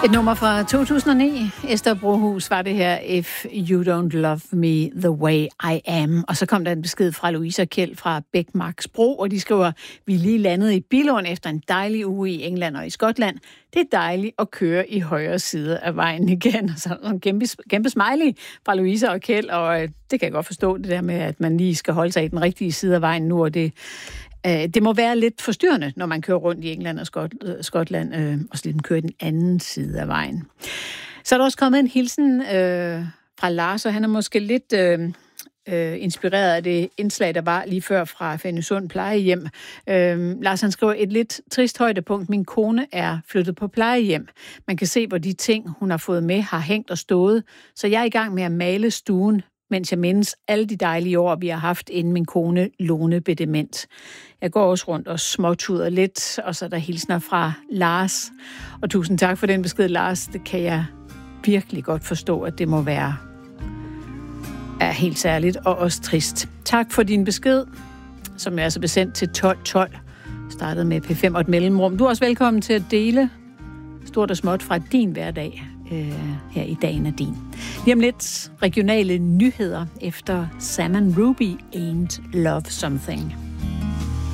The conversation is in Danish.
Et nummer fra 2009. Esther Brohus var det her, If You Don't Love Me The Way I Am. Og så kom der en besked fra Louise og Kjeld fra Bækmarksbro, og de skriver, vi er lige landet i Billund efter en dejlig uge i England og i Skotland. Det er dejligt at køre i højre side af vejen igen. Og så en kæmpe smiley fra Louise og Kjeld, og det kan jeg godt forstå, det der med, at man lige skal holde sig i den rigtige side af vejen nu, og det må være lidt forstyrrende, når man kører rundt i England og Skotland, og så lidt kører i den anden side af vejen. Så er der også kommet en hilsen fra Lars, og han er måske lidt inspireret af det indslag, der var lige før fra Fennesund plejehjem. Lars, han skriver, et lidt trist højdepunkt. Min kone er flyttet på plejehjem. Man kan se, hvor de ting, hun har fået med, har hængt og stået. Så jeg er i gang med at male stuen, mens jeg mindes alle de dejlige år, vi har haft, inden min kone Lone blev dement. Jeg går også rundt og småtuder lidt, og så er der hilsner fra Lars. Og tusind tak for den besked, Lars. Det kan jeg virkelig godt forstå, at det må være helt særligt og også trist. Tak for din besked, som er altså besendt til 1212. Startede med P5 og et mellemrum. Du er også velkommen til at dele stort og småt fra din hverdag her i Dagen er din. Lige om lidt regionale nyheder efter Sam & Ruby Ain't Love Something.